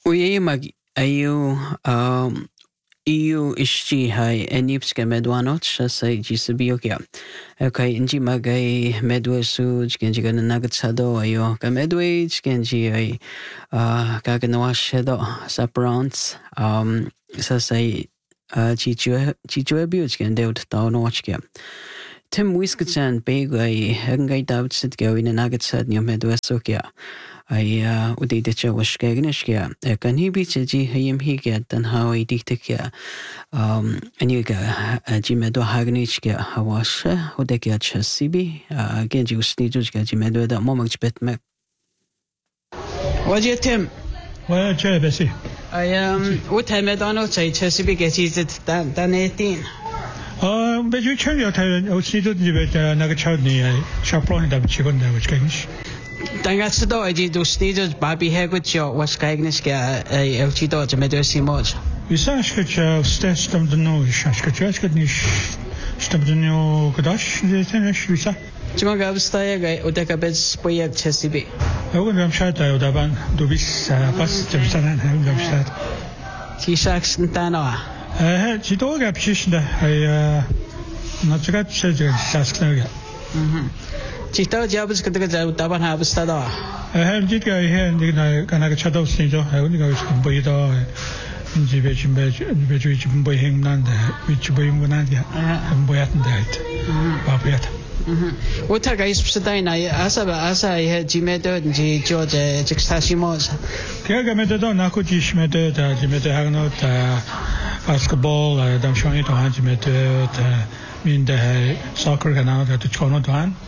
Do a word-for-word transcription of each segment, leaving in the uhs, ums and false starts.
ويا mag ayu um eu isti hai enipske medwanot sai jisbiokia okay inji magai medwesu genji gan nagatsado ayo ka medwe genji ai uh kaganwashedo saprants um sa sai chichue chichue biuch gen deut tawnotchkia Tim Wiskatsan Begai Hengai Davidsit go in a nagatsad near Medwesokia. I uh uditacha was Skagnishkia. A can he be Ji him he get than how I dictakia. Um and you got a Jimedo Hagnichkia Hawasha, Udekia Chasibi, uh again you sneakers get Jimedo that moment bet me. What's your Tim? Well, Chair Bessie. I um what time I don't know say Chasibi gets it than eighteen. Uh, but you tell your time, I was needed to be Nagachadni, Chaplon, that chicken that was Gagish. Dangatsado, I did those stages, Bobby Hagucho was Gagnishka, a Elchido, the Medosi Moj. We saw Sketch, Stas, the no, Shashka, Nish, Stab the new Kadash, the tennis, we saw. Chunga Staya, Udeka Beds, Poyat Chessibi. I wouldn't have shot out of one, do this, pass the sun and have shot. He shacks and Tanoa. Uh, she told a position that I, uh, not to get such a sask. She told Jabs could get out of have a stada. I have did go here and I got shadow sneaker. I only go to Boy Dog in the Beijing Beijing Boy Him Nanda, which Boy Munadia and Boyat died. Babiat. What a guy Sadina, Asaba Asa, I had Jimedo and G. George Jixtashimos. Kagamedo, Nakujish Medo, Jimedo Hagnot, basketball, I'm showing it to Hanjimedo, mean the soccer canal to Chono to Han.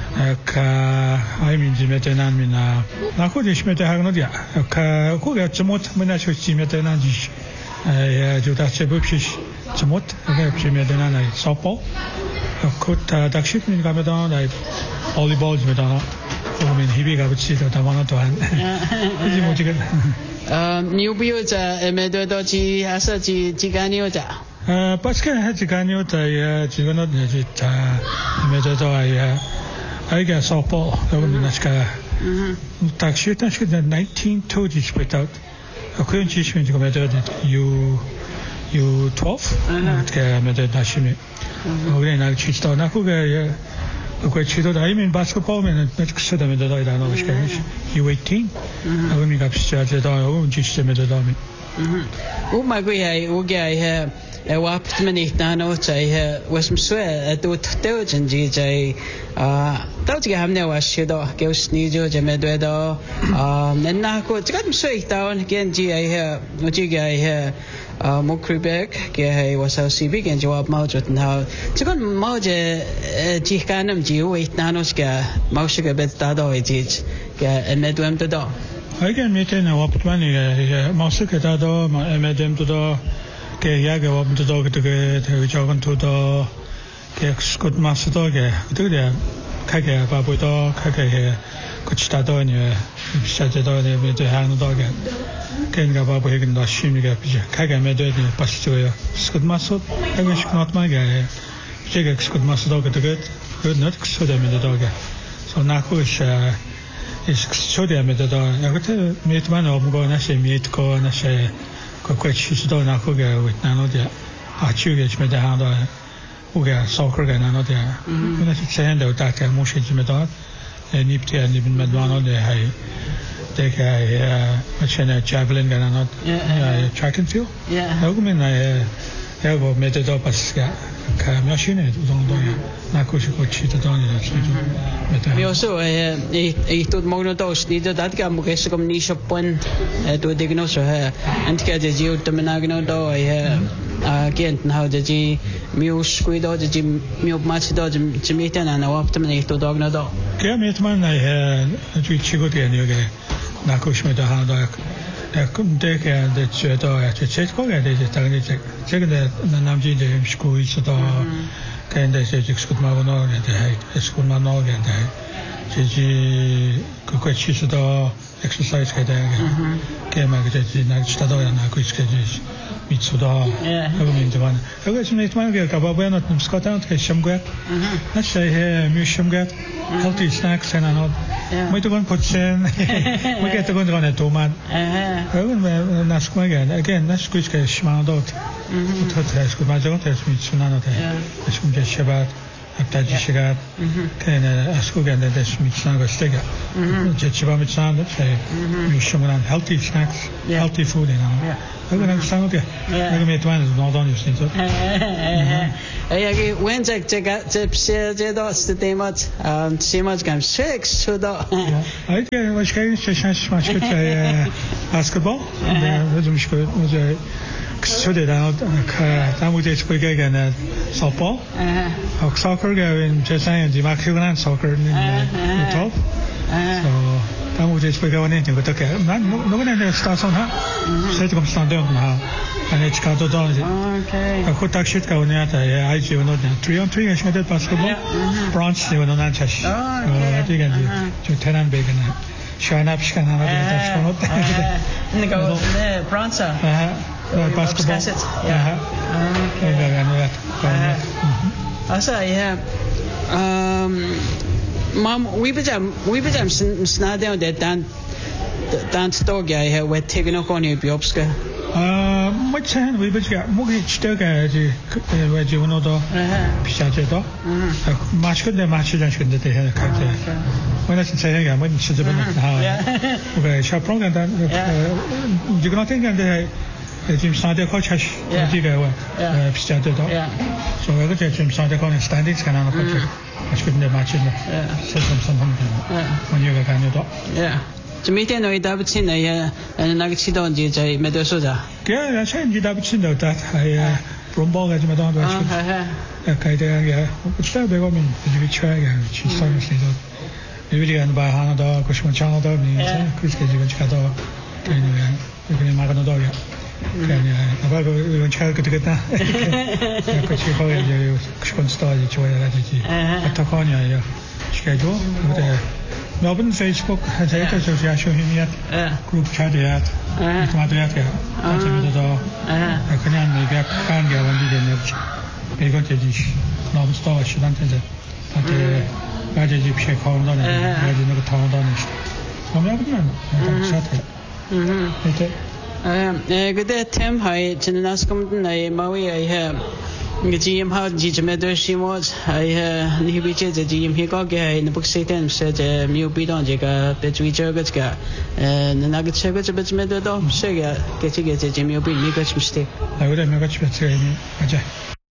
I mean, Jimedo and Mina, Nakujish Medo Hagnodia, who got Jamot, Minacho Jimedo and Jish, Judache Bupish, Jamot, Jimedo and softball. Could duck ship in Gamadon, like volleyball, Medana. I mean, he got to see that I wanted to hand. Um, new builds a Medoji, Asaji, Giganiota. Uh, Pascal had Giganiota, Giganot, Medodo, I guess softball, the woman Naska. Duck ship, I should have nineteen toadies split out. I couldn't teach me to come at you, you twelve, Medodashimi. Okay, now she's done. Nakuga, quite cheated. I mean, basketball, and that's said I made the I know which you eighteen. I will make up started on just a methodology. Oh, my God, I will get a wap many nanos. I was some swear at the Doge and G J. Uh, don't you have no shadow, Ghost Nijo, Jamedo, um, and Nako, got him straight down again. G. I hear what you guy here. Mokribek, Gay was how C big and Joab Maujut and how to go Mauja Jikanum Geo eight nanoska, Mausuga bet Dado it is, and Medwem to do. I can meet in a wap money, Mausuka Dado, Medem to do, Gay Yaga open to dog to get, which I want to do, Gex good master dog, do the Kaka Babu dog, Kaka, good stado and you shut the door with the hand dog. Ken Gababu Hagen da Shimiga Pija, Kaga Medo, Pastoya, Scud Muscle, I wish not my guy. Jigax could muscle dog at the good, good not so them in the dog. So Nakush is so them at the dog. I got to meet one of go and I say meet go and I say, quite she's done Nakuga with Nanodia. Archugage made the hand on Uga, soccer and Nanodia. When I say hand out that motion to Medon, and Nipti and even Medano, they high. Take a machine javelin and not track and field. Yeah, I mean, I have made it up as a machine. We also a told monodos needed that Gamugasum niche upon to diagnose her and get the Geo Dominagno do. I again how the G Muse Squido, the Jim Milk Machido, Jimitan, and optimally to Dogno do. Gamitman, I had a Chigote and you get. Nakush made a hand. I couldn't take the Cheto at the Checo, I did it. Check the Namji, the school is the dog, and they said, Excuse my no, and the school man, and 这这个快去是到 exercise 开的给嘛个这这那去到呀那个是个米出到那个名字嘛那个是那他们个个巴那斯科特个什么那是米什么 healthy snacks and all мы то гон почен мы que то гон гон это ман э наш коген again наш кучка шмандот то треш ко мажон треш ми чунано те шум же шабат аптаji шигат кен аско ген деш ми чунага стега же чиба ми чунано те ми шуман healthy snacks healthy food and all 그거 난 상관없게 내가 메트만 노동이 있으니까 여기 왼쪽 제가 접시제도 스테마트 시마즈 감 식스 초도 아이게 와시케인 샤샤스 마치케 바스켓볼 요즘 시고 이제 초대다 그 다무제 스포게가나 소포 어 소커가 제 사이언지 마크그란 소커는 톱 so 다무제 스포게가는 좀 어떻게 난 누구는 스타선하 세트 검 스탠드나 아니 치카도 도지 오케이 그 탁시트 가오냐다 아이지 오늘 three on three 하셔도 바스켓볼 브론즈 이거는 안 차시 어 어디가 좀 테란 베이거나 시원합 시간 하나 더 시원하다 이거 네 브론즈 아 basketball. Yeah. Okay. Asa yeah. Um, mom, we became we became snadde det dan dan stod jag här vet jag nog kon i Bjobska. Ah, men sen vi became mycket större ju vad ju nog då. Pisaje då. Match kunde match den kunde det här kanske. Men jag säger jag men så det var ha. Okej, jag provar den. Du kan tänka dig 지금 상대가 차시 어디가 와 비슷하대도 so 이거 지금 상대가 스탠딩스 가는 거 같아 아쉽게 맞추네 세점 삼 원유가 가냐도 예 지미테 너희 다부치네 나가 치던지 저희 메도소자 그래 차인지 다부친다 다 하야 브롬버가 좀 하다 와 가이드가 야 부터 배고민 이제 쳐야 치선을 해서 이리가 봐 하나 더 고시면 창도 미 그렇게 지금 가도 되는 그냥 막아도 돼요 그냥 아까 그 차가 그때다 그 치고야 이제 콘스타지 좋아야 되지 어떡하냐 시켜줘 근데 너번 페이스북 제가 저 야쇼히니야 그룹 차대야 이마도야 아침에도 그냥 내가 간 게 원리되네 이거 되지 너무 스타가 시간대제 한테 가지지 피해 가운데는 가지는 거 타운다는 너무 아프면 차대 음 이제 에 그때 템 하이 지나스컴 나이 마위 해 지금 하 지점에도 시모즈 하이 니비체 지금 히가게 하이 북세텐 세제 미우비던 제가 배주이저가 에 나가 제가 집에도 세게 개치게 제 미우비 미가 심스테 아우라 미가 집에 맞아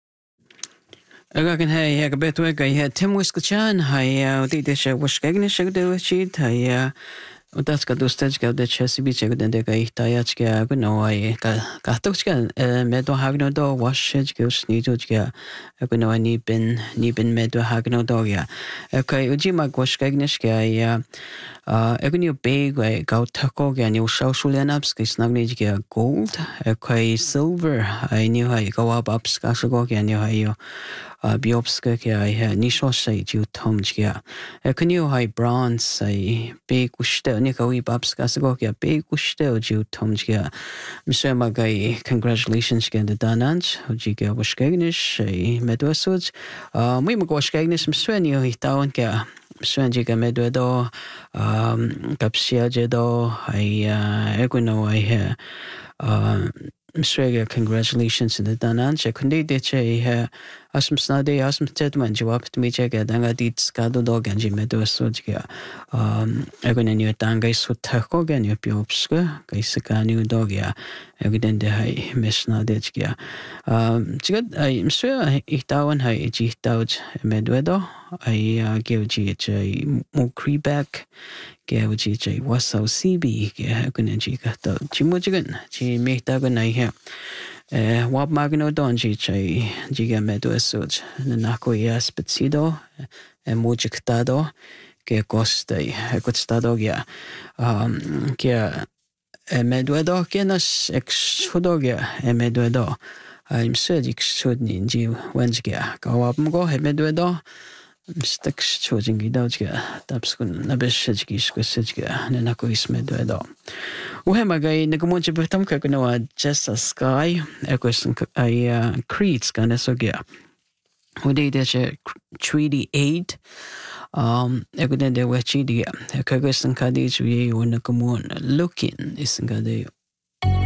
Again, hey, I bet we got Tim Wiskachan. Hi, the dish was getting a shake the sheet. Hi, that's got those stage got the chessy beach. I couldn't take a tayachka. But no, I got those can medo hagno dog, wash it, goes need to get. I could know I need been, need been medo hagno dog. Yeah. Okay, Ujima was getting a sky. Uh, I can big way go taco and you shall shullian ups, snugly get gold. Okay, silver. I knew how you go up up, scashago, and you how you. Biopska kaya nisho say ju tomjia. Can you high bronze say big ushte nikawi babska sago kya big ushte ju tomjia. Mister Magai, congratulations again the danans. Ujiga washkagnish a medwesud. Uh, we magwashkagnish mswenio hitawan kya. Swenjiga medwedo, um, kapsia jedo, I equino I hear. Um, Mister congratulations in the danans. I couldn't ditch a asm snade, asm tetman, jawab to me check a danga dits cado dog and jimedo sojia. Um, I got a new tanga sutako and your piopska, Gaisaka new dogia, evident the high miss nadetgia. Um, I'm sure Itawan high Gitouch medwedo. I give G H a mokri back. Gave G H a was so C B. Gunji got the Jimojigan. G make dagon I hear. What magno don G H a Giga medwesud, Nako yas petsido, and mojictado, que coste, a good stadogia. Um, kia medwedo, genas exodogia, a medwedo. I'm sure you should need you when you go up and go, a medwedo. Stacks choosing it out here. Taps kun nabeshki squishiga, Nenako is medwedo. Uhemagay nagamunchi betam kakanoa just a sky, a question I creeds ganasogia. We did a treaty eight. Um, Eguden de Wachidia, a Kagasan Kadij, we were Nakamun looking, isn't